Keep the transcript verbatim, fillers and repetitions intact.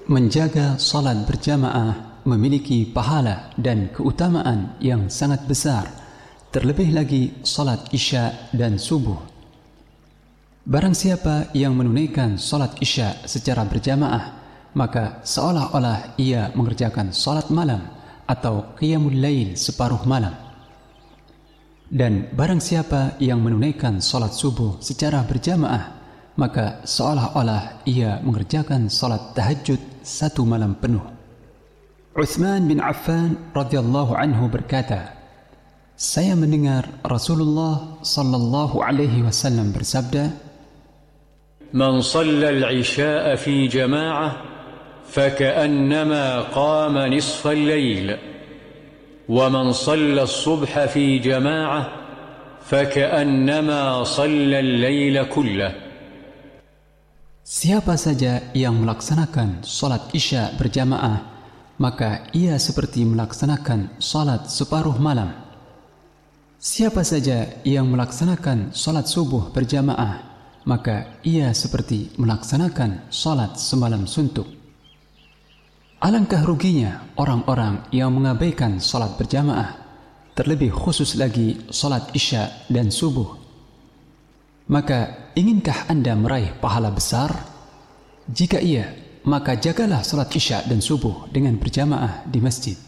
Menjaga salat berjamaah memiliki pahala dan keutamaan yang sangat besar, terlebih lagi salat isya dan subuh. Barang siapa yang menunaikan salat isya secara berjamaah, maka seolah-olah ia mengerjakan salat malam atau qiyamul lail separuh malam. Dan barang siapa yang menunaikan salat subuh secara berjamaah, maka seolah-olah ia mengerjakan salat tahajud satu malam penuh. Uthman bin Affan radhiyallahu anhu berkata, saya mendengar Rasulullah sallallahu alaihi wasallam bersabda, "Man shalla al-'isha'a fi jama'ah faka'annama qama nisfa al-lail, wa man shalla as-subha fi jama'ah faka'annama shalla al-laila kullahu." Siapa saja yang melaksanakan salat isya berjamaah, maka ia seperti melaksanakan salat separuh malam. Siapa saja yang melaksanakan salat subuh berjamaah, maka ia seperti melaksanakan salat semalam suntuk. Alangkah ruginya orang-orang yang mengabaikan salat berjamaah, terlebih khusus lagi salat isya dan subuh. Maka inginkah Anda meraih pahala besar? Jika iya, maka jagalah salat isya dan subuh dengan berjamaah di masjid.